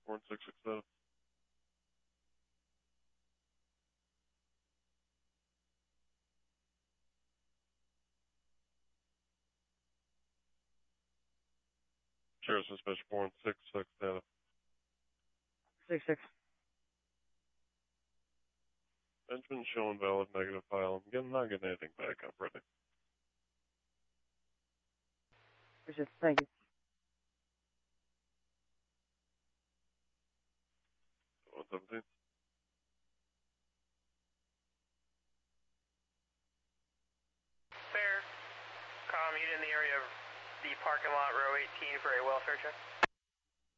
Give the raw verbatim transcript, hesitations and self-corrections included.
Warrant six six seven. Sheriff's Dispatch Warrant six six seven. six six. Benjamin showing valid negative file. I'm getting, not getting anything back. I'm ready. Appreciate it. Thank you. one seventeen. Fair. Commute in the area of the parking lot, row eighteen for a welfare check.